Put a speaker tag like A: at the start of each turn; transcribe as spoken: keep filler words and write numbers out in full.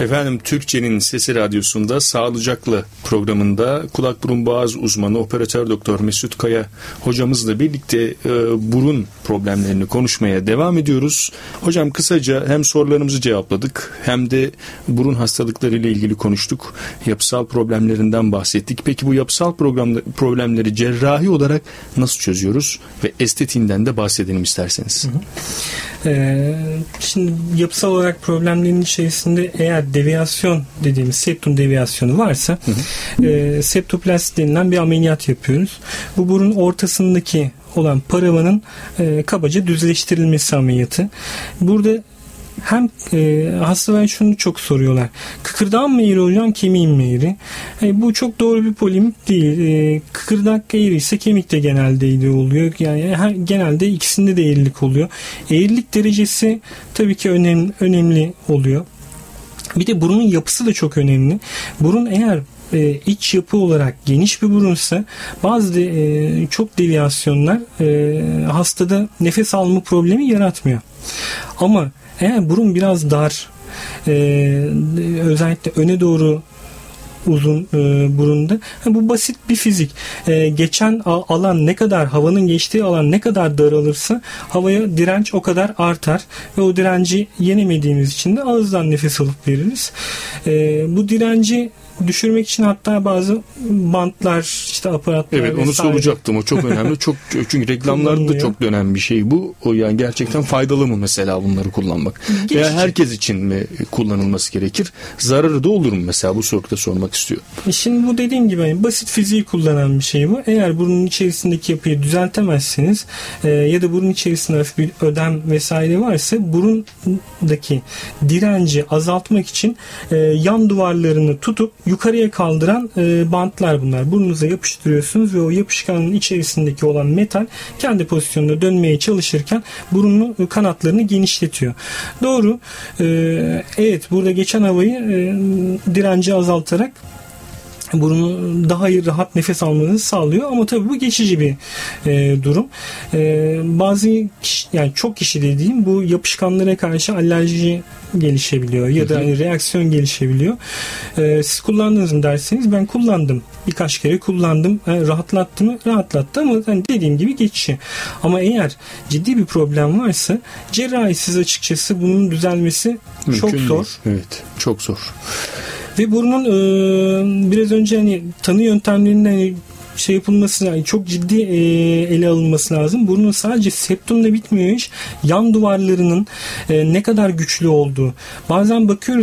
A: Efendim, Türkçenin Sesi Radyosu'nda Sağlıcaklı programında kulak burun boğaz uzmanı operatör doktor Mesut Kaya hocamızla birlikte e, burun problemlerini konuşmaya devam ediyoruz. Hocam, kısaca hem sorularımızı cevapladık hem de burun hastalıkları ile ilgili konuştuk. Yapısal problemlerinden bahsettik. Peki bu yapısal problemleri cerrahi olarak nasıl çözüyoruz ve estetiğinden de bahsedelim isterseniz.
B: Hı hı. Ee, şimdi yapısal olarak problemlerin içerisinde eğer deviyasyon dediğimiz septum deviyasyonu varsa hı hı. E, septoplasti denilen bir ameliyat yapıyoruz. Bu burun ortasındaki olan paravanın e, kabaca düzleştirilmesi ameliyatı. Burada hem e, hastalar şunu çok soruyorlar. Kıkırdağın mı eğri hocam, kemiğin mi eğri? E, bu çok doğru bir polemik değil. E, kıkırdak eğri ise kemik de genelde eğri oluyor. Yani her, genelde ikisinde de eğrilik oluyor. Eğrilik derecesi tabii ki önemli, önemli oluyor. Bir de burunun yapısı da çok önemli. Burun eğer e, iç yapı olarak geniş bir burunsa bazı de, e, çok deviyasyonlar e, hastada nefes alma problemi yaratmıyor. Ama eğer burun biraz dar, e, özellikle öne doğru uzun e, burunda, bu basit bir fizik. E, geçen alan ne kadar, havanın geçtiği alan ne kadar daralırsa havaya direnç o kadar artar ve o direnci yenemediğimiz için de ağızdan nefes alıp veririz. E, bu direnci düşürmek için hatta bazı bantlar, işte aparatlar.
A: Evet, onu soracaktım. O çok önemli. Çok, çünkü reklamlarda da çok dönen bir şey bu. O yani gerçekten faydalı mı mesela bunları kullanmak? Geçici. Veya herkes için mi kullanılması gerekir? Zararı da olur mu mesela? Bu soruda sormak istiyor.
B: Şimdi bu dediğim gibi basit fiziği kullanan bir şey bu. Eğer burunun içerisindeki yapıyı düzeltemezseniz e, ya da burun içerisinde hafif bir ödem vesaire varsa burundaki direnci azaltmak için e, yan duvarlarını tutup yukarıya kaldıran e, bantlar bunlar. Burnunuza yapıştırıyorsunuz ve o yapışkanın içerisindeki olan metal kendi pozisyonunda dönmeye çalışırken burunun kanatlarını genişletiyor. Doğru. E, evet, burada geçen havayı e, direnci azaltarak burunu daha iyi, rahat nefes almanızı sağlıyor ama tabii bu geçici bir e, durum. E, bazı kişi, yani çok kişi dediğim, bu yapışkanlara karşı alerji gelişebiliyor ya da hani reaksiyon gelişebiliyor. E, siz kullandınız mı derseniz, ben kullandım. Birkaç kere kullandım. Yani rahatlattı mı? Rahatlattı ama hani dediğim gibi geçici. Ama eğer ciddi bir problem varsa cerrahisiz açıkçası bunun düzelmesi mümkün çok zor.
A: Değil. Evet, çok zor.
B: Ve burnun e, biraz önce hani tanı yöntemlerinden hani şey yapılması, yani çok ciddi e, ele alınması lazım. Burnun sadece septumla bitmiyor iş. Yan duvarlarının e, ne kadar güçlü olduğu. Bazen bakıyoruz